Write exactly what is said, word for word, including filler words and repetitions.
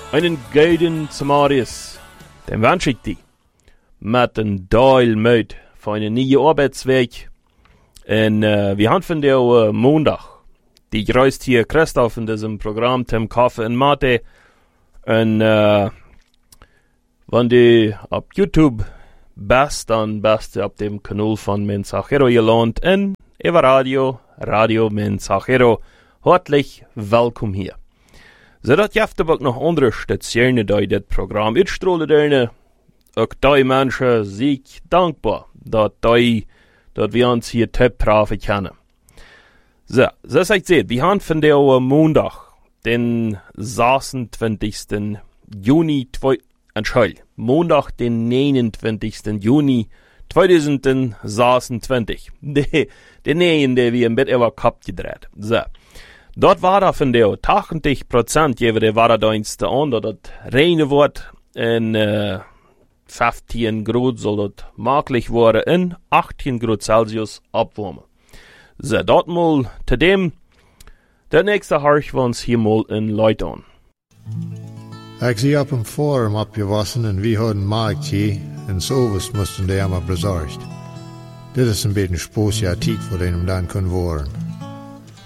Einen guten Samarius, den wünsche ich dir. Mit einem Teil mit für eine neue Arbeitsweg. Und äh, wir haben von der äh, Montag. Die grüßt hier Christoph in diesem Programm, Tim Kaffee und Mate. Und äh, wenn du auf YouTube bist, dann bist du auf dem Kanal von Mensachero gelandet in Eva Radio, Radio Mensachero. Herzlich willkommen hier. So, dat jeft ook nog andere stationen die dit Programm uitstralen dürfen. Ook die mensen zie ik dankbaar dat die, dat wir uns hier teppraven kennen. So, zoals ik zei, we gaan van de Montag, den zesentwintigsten Juni, entschuldigung, Montag, den neunentwintigsten Juni zweitausendzesentwintig. De, de neuen, die wir ein bisschen über Kopf gedreht. So. Dort war da von der achtzig Prozent jeweils der Wasserdienste an, dass das reine wird in äh, fünfzehn Grad soll das möglich werden in achtzehn Grad Celsius abwärmen. So, dort mal zu dem, der nächste Harch wir uns hier mal in Leute an. Ich sehe ab im Forum abgewassen und wir haben Markt hier und sowas mussten die einmal besorgt. Das ist ein bisschen Spaß ja Tiet, vor dem dann können werden.